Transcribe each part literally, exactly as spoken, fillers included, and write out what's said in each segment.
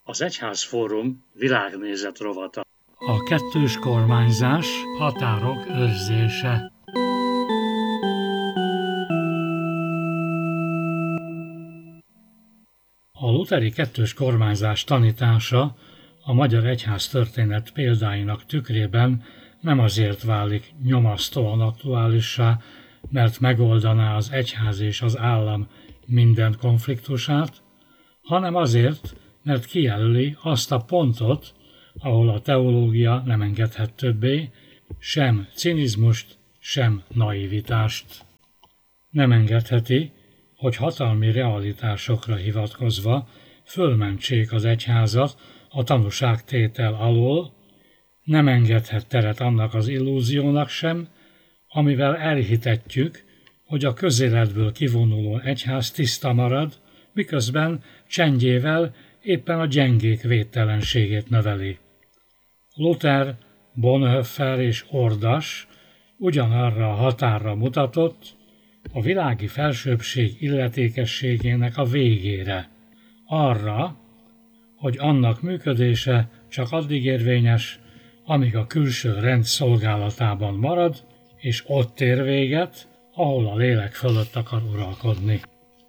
Az Egyházfórum világnézet rovata. A kettős kormányzás, határok őrzése. A lutheri kettős kormányzás tanítása a magyar egyház történet példáinak tükrében nem azért válik nyomasztóan aktuálissá, mert megoldaná az egyház és az állam minden konfliktusát, hanem azért, mert kijelöli azt a pontot, ahol a teológia nem engedhet többé, sem cinizmust, sem naivitást. Nem engedheti, hogy hatalmi realitásokra hivatkozva fölmentsék az egyházat a tanúságtétel alól, nem engedhet teret annak az illúziónak sem, amivel elhitetjük, hogy a közéletből kivonuló egyház tiszta marad, miközben csendjével éppen a gyengék védtelenségét növeli. Luther, Bonhoeffer és Ordas ugyanarra a határra mutatott, a világi felsőbbség illetékességének a végére, arra, hogy annak működése csak addig érvényes, amíg a külső rend szolgálatában marad, és ott ér véget, ahol a lélek fölött akar uralkodni.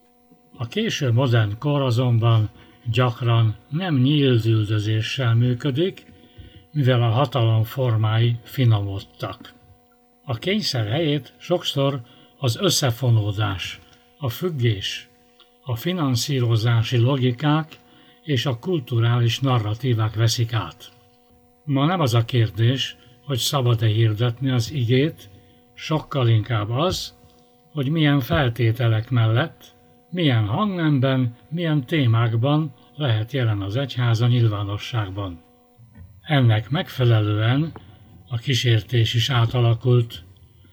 A késő modern kor azonban gyakran nem nyílt üldözéssel működik, mivel a hatalom formái finomodtak. A kényszer helyét sokszor az összefonódás, a függés, a finanszírozási logikák és a kulturális narratívák veszik át. Ma nem az a kérdés, hogy szabad-e hirdetni az igét, sokkal inkább az, hogy milyen feltételek mellett, milyen hangnemben, milyen témákban lehet jelen az egyház a nyilvánosságban. Ennek megfelelően a kísértés is átalakult.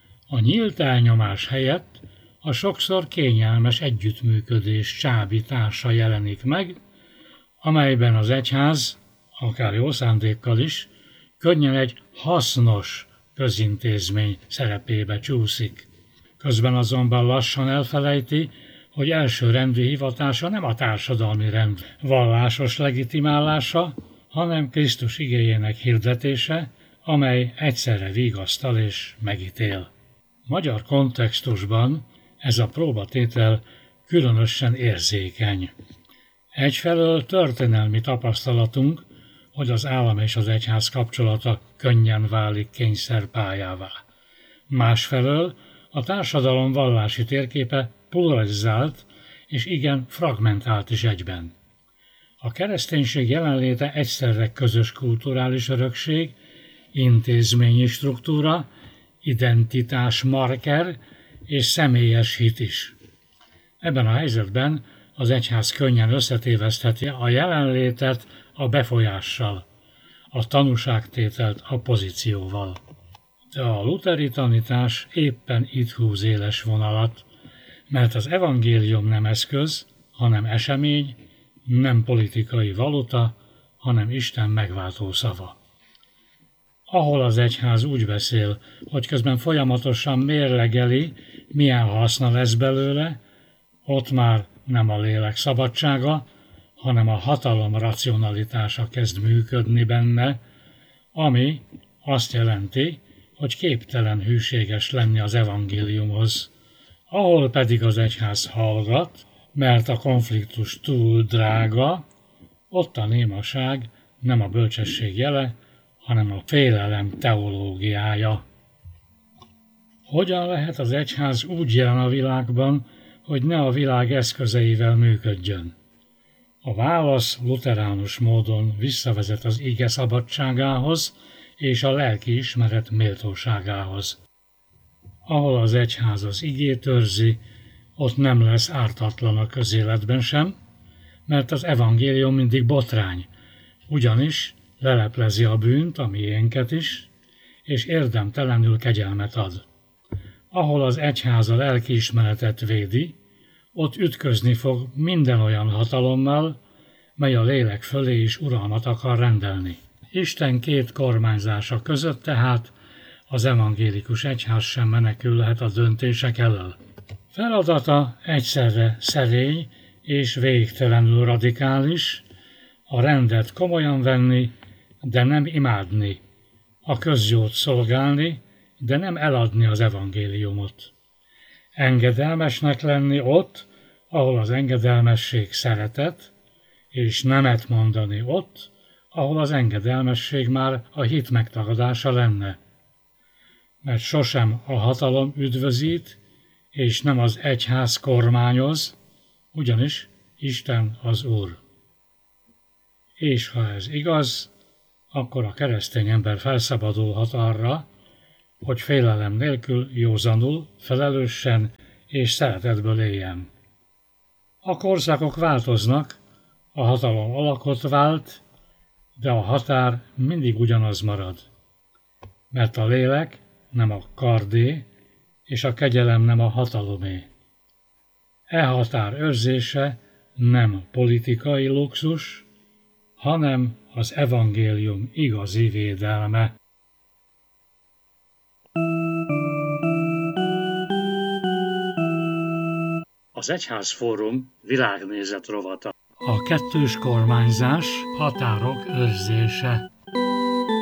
A nyílt elnyomás helyett a sokszor kényelmes együttműködés csábítása jelenik meg, amelyben az egyház, akár jó szándékkal is, könnyen egy hasznos közintézmény szerepébe csúszik. Közben azonban lassan elfelejti, hogy elsőrendű hivatása nem a társadalmi rend vallásos legitimálása, hanem Krisztus igéjének hirdetése, amely egyszerre vigasztal és megítél. Magyar kontextusban ez a próbatétel különösen érzékeny. Egyfelől történelmi tapasztalatunk, hogy az állam és az egyház kapcsolata könnyen válik kényszerpályává. Másfelől a társadalom vallási térképe polarizált és igen fragmentált is egyben. A kereszténység jelenléte egyszerre közös kulturális örökség, intézményi struktúra, identitás marker és személyes hit is. Ebben a helyzetben az egyház könnyen összetévesztheti a jelenlétet a befolyással, a tanúságtételt a pozícióval. De a lutheri tanítás éppen itt húz éles vonalat, mert az evangélium nem eszköz, hanem esemény, nem politikai valuta, hanem Isten megváltó szava. Ahol az egyház úgy beszél, hogy közben folyamatosan mérlegeli, milyen haszna lesz belőle, ott már nem a lélek szabadsága, hanem a hatalom racionalitása kezd működni benne, ami azt jelenti, hogy képtelen hűséges lenni az evangéliumhoz. Ahol pedig az egyház hallgat, mert a konfliktus túl drága, ott a némaság nem a bölcsesség jele, hanem a félelem teológiája. Hogyan lehet az egyház úgy jelen a világban, hogy ne a világ eszközeivel működjön? A válasz lutheránus módon visszavezet az ige szabadságához és a lelki ismeret méltóságához. Ahol az egyház az igét őrzi, ott nem lesz ártatlan a közéletben sem, mert az evangélium mindig botrány, ugyanis leleplezi a bűnt, a miénket is, és érdemtelenül kegyelmet ad. Ahol az egyház a lelkiismeretet védi, ott ütközni fog minden olyan hatalommal, mely a lélek fölé is uralmat akar rendelni. Isten két kormányzása között tehát az evangélikus egyház sem menekülhet a döntések elől. Feladata egyszerre szerény és végtelenül radikális, a rendet komolyan venni, de nem imádni, a közjót szolgálni, de nem eladni az evangéliumot. Engedelmesnek lenni ott, ahol az engedelmesség szeretet, és nemet mondani ott, ahol az engedelmesség már a hit megtagadása lenne. Mert sosem a hatalom üdvözít, és nem az egyház kormányoz, ugyanis Isten az Úr. És ha ez igaz, akkor a keresztény ember felszabadulhat arra, hogy félelem nélkül józanul, felelősen és szeretetből éljen. A korszakok változnak, a hatalom alakot vált, de a határ mindig ugyanaz marad. Mert a lélek nem a kardé, és a kegyelem nem a hatalomé. E határ őrzése nem politikai luxus, hanem az evangélium igazi védelme. Az Egyházfórum világnézet rovata. A kettős kormányzás határok őrzése.